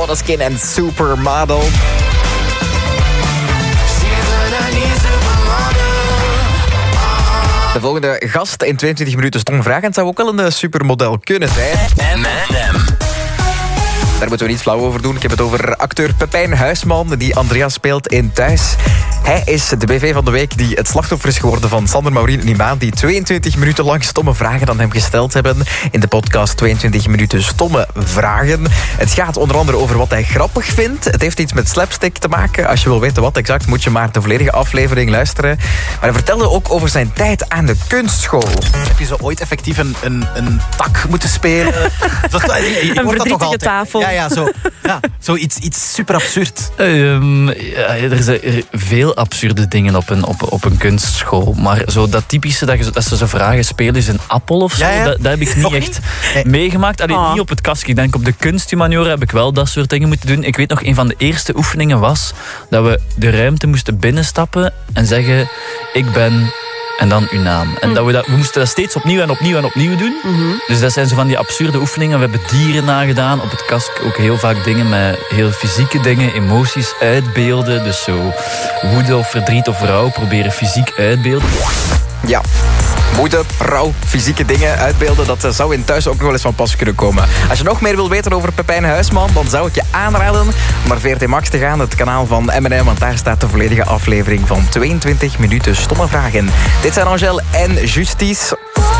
Måneskin en Supermodel. De volgende gast in 22 minuten stom vragen. Het zou ook wel een supermodel kunnen zijn. M&M. Daar moeten we niet flauw over doen. Ik heb het over acteur Pepijn Huisman, die Andreas speelt in Thuis. Hij is de BV van de week die het slachtoffer is geworden van Sander, Maureen en Imaan, die 22 minuten lang stomme vragen aan hem gesteld hebben in de podcast 22 minuten stomme vragen. Het gaat onder andere over wat hij grappig vindt. Het heeft iets met slapstick te maken. Als je wil weten wat exact, moet je maar de volledige aflevering luisteren. Maar hij vertelde ook over zijn tijd aan de kunstschool. Heb je zo ooit effectief een tak moeten spelen? Een verdrietige tafel. Zo iets super absurd. Er zijn veel absurde dingen op een kunstschool. Maar zo dat typische dat ze zo vragen spelen is een appel of zo. Ja. Dat heb ik niet echt meegemaakt. Allee, niet op het kastje. Ik denk op de kunsthumaniora heb ik wel dat soort dingen moeten doen. Ik weet nog, een van de eerste oefeningen was dat we de ruimte moesten binnenstappen en zeggen, ik ben... En dan uw naam. En we moesten dat steeds opnieuw en opnieuw en opnieuw doen. Mm-hmm. Dus dat zijn zo van die absurde oefeningen. We hebben dieren nagedaan. Op het kast ook heel vaak dingen met heel fysieke dingen. Emoties uitbeelden. Dus zo woede of verdriet of rouw proberen fysiek uitbeelden. Ja. Woede, rouw, fysieke dingen uitbeelden, dat zou in Thuis ook nog wel eens van pas kunnen komen. Als je nog meer wil weten over Pepijn Huisman, dan zou ik je aanraden om naar VRT Max te gaan, het kanaal van M&M, want daar staat de volledige aflevering van 22 minuten stomme vragen. Dit zijn Angèle en Justice.